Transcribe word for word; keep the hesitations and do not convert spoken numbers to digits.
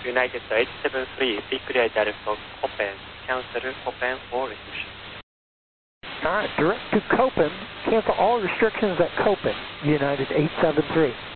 United eight seven three, be clear direct from Copen. Cancel Copen all restrictions. All right, direct to Copen. Cancel all restrictions at Copen, United eight seven three.